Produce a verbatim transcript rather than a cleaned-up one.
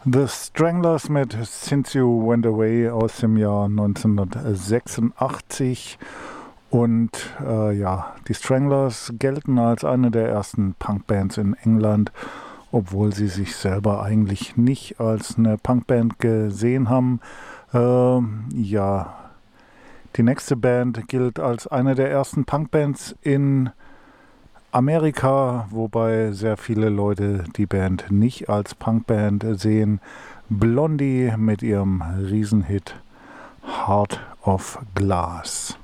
The Stranglers mit Since You Went Away aus dem Jahr neunzehnhundertsechsundachtzig. Und äh, ja, die Stranglers gelten als eine der ersten Punkbands in England, obwohl sie sich selber eigentlich nicht als eine Punkband gesehen haben. Äh, ja, die nächste Band gilt als eine der ersten Punkbands in Amerika, wobei sehr viele Leute die Band nicht als Punkband sehen. Blondie mit ihrem Riesenhit Heart of Glass.